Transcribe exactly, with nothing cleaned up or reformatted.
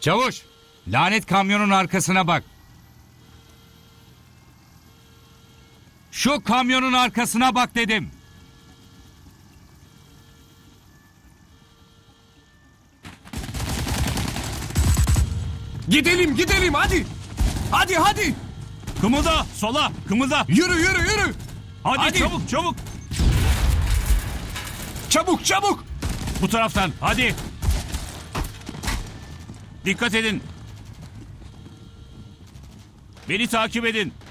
Çavuş, lanet kamyonun arkasına bak. Şu kamyonun arkasına bak dedim. Gidelim gidelim hadi. Hadi hadi. Kımılda sola kımılda. Yürü yürü yürü. Hadi, Hadi. çabuk çabuk. Çabuk çabuk. Bu taraftan hadi. Dikkat edin. Beni takip edin.